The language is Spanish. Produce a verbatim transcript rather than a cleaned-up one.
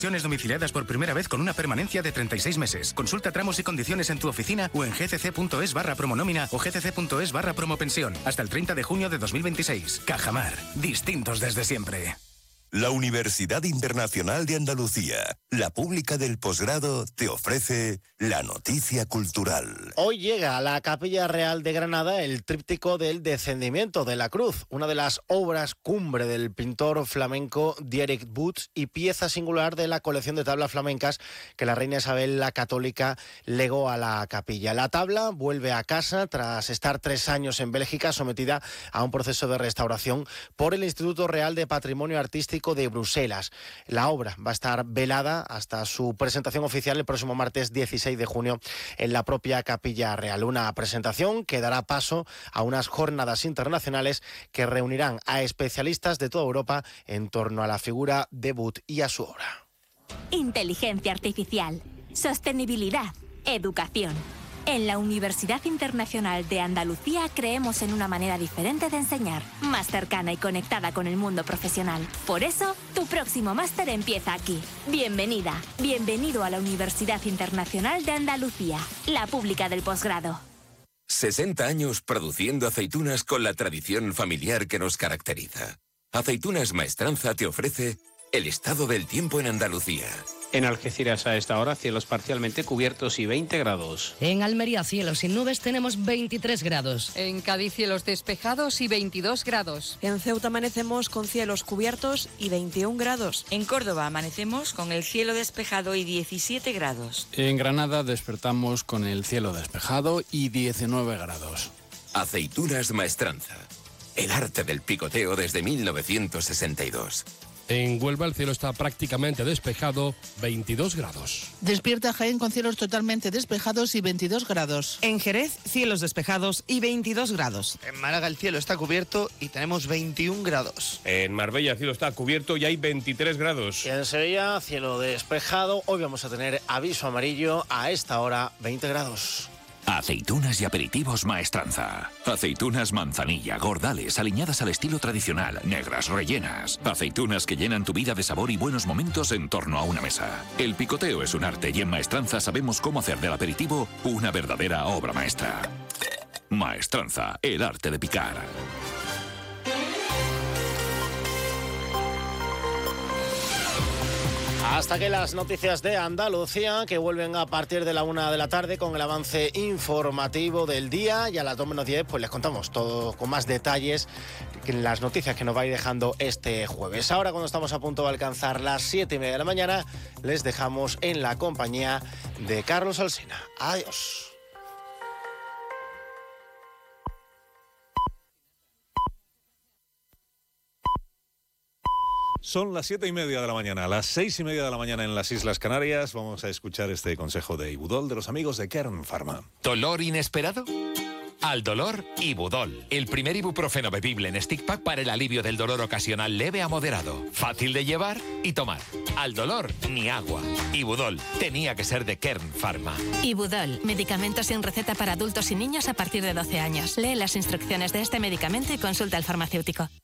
Domiciliadas por primera vez con una permanencia de treinta y seis meses. Consulta tramos y condiciones en tu oficina o en gcc.es barra promonómina o gcc.es barra promopensión. Hasta el treinta de junio de dos mil veintiséis. Cajamar. Distintos desde siempre. La Universidad Internacional de Andalucía, la pública del posgrado, te ofrece la noticia cultural. Hoy llega a la Capilla Real de Granada el tríptico del Descendimiento de la Cruz, una de las obras cumbre del pintor flamenco Dierik Boots y pieza singular de la colección de tablas flamencas que la reina Isabel la Católica legó a la capilla. La tabla vuelve a casa tras estar tres años en Bélgica, sometida a un proceso de restauración por el Instituto Real de Patrimonio Artístico de Bruselas. La obra va a estar velada hasta su presentación oficial el próximo martes dieciséis de junio en la propia Capilla Real. Una presentación que dará paso a unas jornadas internacionales que reunirán a especialistas de toda Europa en torno a la figura de Boots y a su obra. Inteligencia artificial, sostenibilidad, educación. En la Universidad Internacional de Andalucía creemos en una manera diferente de enseñar, más cercana y conectada con el mundo profesional. Por eso, tu próximo máster empieza aquí. Bienvenida, bienvenido a la Universidad Internacional de Andalucía, la pública del posgrado. sesenta años produciendo aceitunas con la tradición familiar que nos caracteriza. Aceitunas Maestranza te ofrece el estado del tiempo en Andalucía. En Algeciras a esta hora cielos parcialmente cubiertos y veinte grados. En Almería cielos sin nubes tenemos veintitrés grados. En Cádiz cielos despejados y veintidós grados. En Ceuta amanecemos con cielos cubiertos y veintiún grados. En Córdoba amanecemos con el cielo despejado y diecisiete grados. En Granada despertamos con el cielo despejado y diecinueve grados. Aceitunas Maestranza. El arte del picoteo desde mil novecientos sesenta y dos. En Huelva el cielo está prácticamente despejado, veintidós grados. Despierta Jaén con cielos totalmente despejados y veintidós grados. En Jerez, cielos despejados y veintidós grados. En Málaga el cielo está cubierto y tenemos veintiún grados. En Marbella el cielo está cubierto y hay veintitrés grados. Y en Sevilla, cielo despejado. Hoy vamos a tener aviso amarillo, a esta hora veinte grados. Aceitunas y aperitivos Maestranza. Aceitunas manzanilla, gordales, aliñadas al estilo tradicional, negras, rellenas. Aceitunas que llenan tu vida de sabor y buenos momentos en torno a una mesa. El picoteo es un arte y en Maestranza sabemos cómo hacer del aperitivo una verdadera obra maestra. Maestranza, el arte de picar. Hasta que las noticias de Andalucía, que vuelven a partir de la una de la tarde con el avance informativo del día, y a las dos menos diez pues les contamos todo con más detalles en las noticias que nos va a ir dejando este jueves. Ahora, cuando estamos a punto de alcanzar las siete y media de la mañana, les dejamos en la compañía de Carlos Alsina. Adiós. Son las siete y media de la mañana, las seis y media de la mañana en las Islas Canarias. Vamos a escuchar este consejo de Ibudol de los amigos de Kern Pharma. ¿Dolor inesperado? Al dolor, Ibudol. El primer ibuprofeno bebible en stick pack para el alivio del dolor ocasional leve a moderado. Fácil de llevar y tomar. Al dolor, ni agua. Ibudol. Tenía que ser de Kern Pharma. Ibudol. Medicamento sin receta para adultos y niños a partir de doce años. Lee las instrucciones de este medicamento y consulta al farmacéutico.